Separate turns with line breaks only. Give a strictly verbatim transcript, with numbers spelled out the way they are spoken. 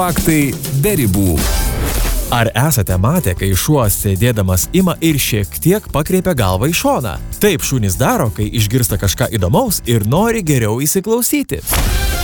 Faktai be ribų. Ar esate matę, kai šuo sėdėdamas ima ir šiek tiek pakreipia galvą į šoną? Taip šunys daro, kai išgirsta kažką įdomaus ir nori geriau įsiklausyti.